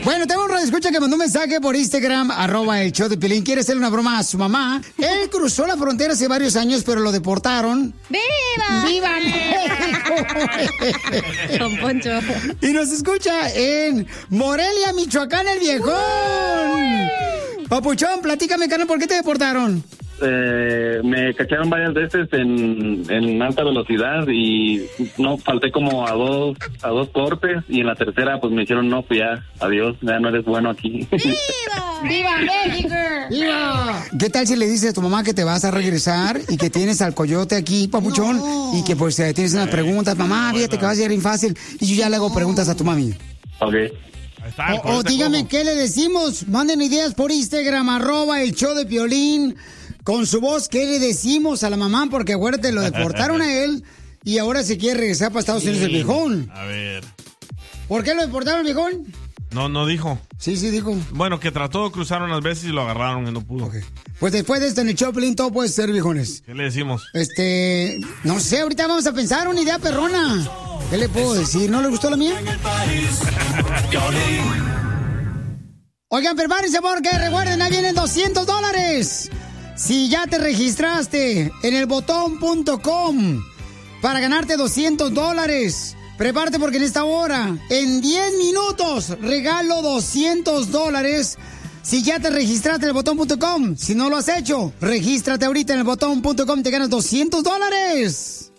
Bueno, tengo un radioescucha que mandó un mensaje por Instagram, @el-show-de-Piolín. Quiere hacerle una broma a su mamá. Él cruzó la frontera hace varios años, pero lo deportaron. ¡Viva! ¡Viva México! Don Poncho. Y nos escucha en Morelia, Michoacán, el Viejón. Papuchón, platícame, carnal, ¿por qué te deportaron? Me cacharon varias veces en alta velocidad y no falté como a dos cortes, y en la tercera pues me hicieron no, pues ya, adiós, ya no eres bueno aquí. ¡Viva México! ¡Viva! ¿Qué tal si le dices a tu mamá que te vas a regresar y que tienes al coyote aquí, papuchón? No. Y que pues tienes unas preguntas, mamá, fíjate que va a ser bien fácil. Y yo ya le hago preguntas a tu mami. Ok. O dígame, ¿qué le decimos? Manden ideas por Instagram, @el-show-de-Piolín. Con su voz, ¿qué le decimos a la mamá? Porque acuérdate, lo deportaron a él y ahora se quiere regresar para Estados Unidos el viejón. A ver. ¿Por qué lo deportaron el viejón? No dijo. Sí dijo. Bueno, que trató de cruzar unas veces y lo agarraron y no pudo. Okay. Pues después de esto en el show, Piolín, todo puede ser, viejones. ¿Qué le decimos? No sé, ahorita vamos a pensar una idea perrona. ¿Qué le puedo decir? ¿No le gustó la mía? Oigan, prepárense porque recuerden, ahí vienen $200. Si ya te registraste en elbotón.com para ganarte $200, prepárate porque en esta hora, en 10 minutos, regalo $200. Si ya te registraste en elbotón.com, si no lo has hecho, regístrate ahorita en elbotón.com, te ganas $200.